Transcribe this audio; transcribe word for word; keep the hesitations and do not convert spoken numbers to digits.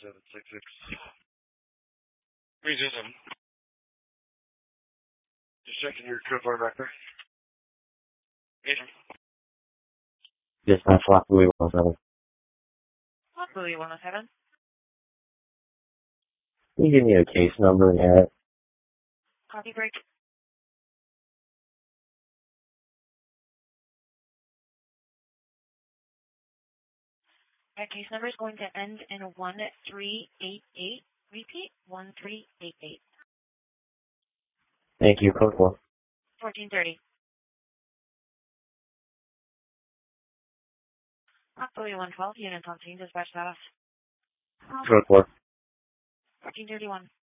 seven six six. Reason, um, just checking your code bar back there. Agent. Dispatch Lock Louis one oh seven. Lock Louis one oh seven. Can you give me a case number and add it? Copy break. That case number is going to end in one three eight eight. Repeat, one three eight eight. Thank you. Code four. fourteen thirty. Lock Louis one twelve, units on scene, dispatch status. Code four. fourteen thirty-one.